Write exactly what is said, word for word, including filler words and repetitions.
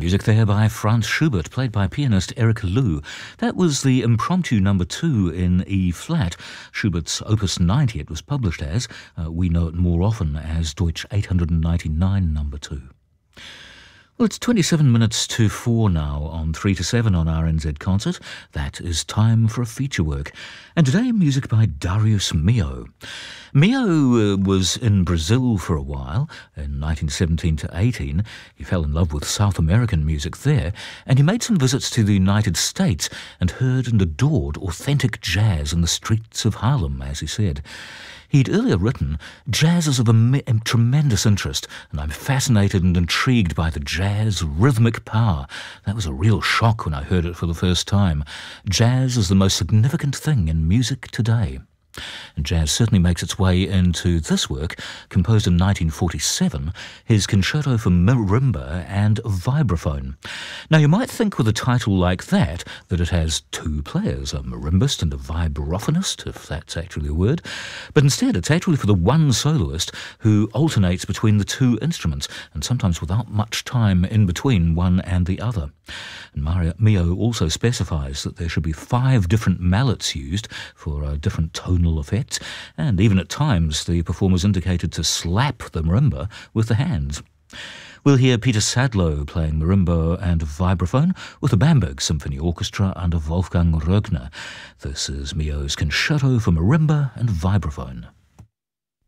Music there by Franz Schubert, played by pianist Eric Lou. That was the impromptu number two in E flat, Schubert's Opus ninety. It was published as, uh, we know it more often as Deutsch eight hundred ninety-nine number two. Well, it's twenty-seven minutes to four now on three to seven on R N Z Concert. That is time for a feature work. And today, music by Darius Milhaud. Milhaud uh, was in Brazil for a while, in nineteen seventeen to eighteen. He fell in love with South American music there, and he made some visits to the United States and heard and adored authentic jazz in the streets of Harlem, as he said. He'd earlier written, "Jazz is of a tremendous interest, and I'm fascinated and intrigued by the jazz rhythmic power." That was a real shock when I heard it for the first time. Jazz is the most significant thing in music today. And jazz certainly makes its way into this work, composed in nineteen forty-seven, his Concerto for Marimba and Vibraphone. Now, you might think with a title like that that it has two players, a marimbist and a vibraphonist, if that's actually a word, but instead it's actually for the one soloist who alternates between the two instruments, and sometimes without much time in between one and the other. And Milhaud also specifies that there should be five different mallets used for uh, different tonal effects, and even at times the performer's indicated to slap the marimba with the hands. We'll hear Peter Sadlow playing marimba and vibraphone with the Bamberg Symphony Orchestra under Wolfgang Rögner. This is Milhaud's Concerto for Marimba and Vibraphone.